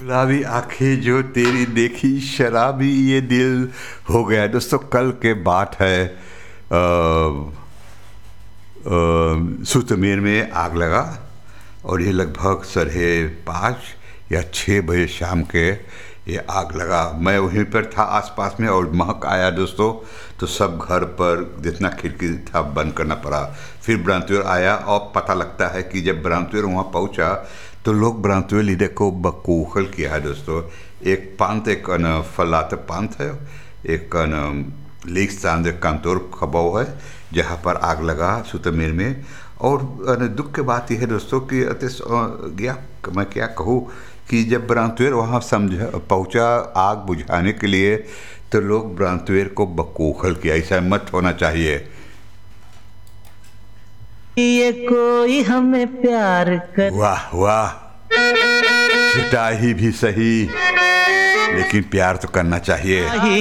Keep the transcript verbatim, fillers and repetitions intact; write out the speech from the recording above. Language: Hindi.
गुलाबी आंखें जो तेरी देखी शराबी ये दिल हो गया। दोस्तों कल के बात है, आ, आ, सुतमेर में आग लगा और ये लगभग साढ़े पाँच या छः बजे शाम के ये आग लगा। मैं वहीं पर था आसपास में और महक आया दोस्तों, तो सब घर पर जितना खिड़की था बंद करना पड़ा। फिर ब्रांतियोर आया और पता लगता है कि जब ब्रांतियोर वहाँ पहुँचा तो लोग ब्रांतियोर लीडर को बकौखल किया है दोस्तों। एक पांत एक न फलाते पांत है, एक न लीक सांद कांतोर खबाव है जहाँ पर आग लगा सुतमेर में। और दुख की बात यह है दोस्तों कि अतिश गया मैं क्या कहूँ कि जब ब्रांतियोर वहाँ समझ पहुँचा आग बुझाने के लिए तो लोग ब्रांतियोर को बकौखल किया। ऐसा मत होना चाहिए। ये कोई हमें प्यार कर। वाह वाह, पिटाई भी सही लेकिन प्यार तो करना चाहिए।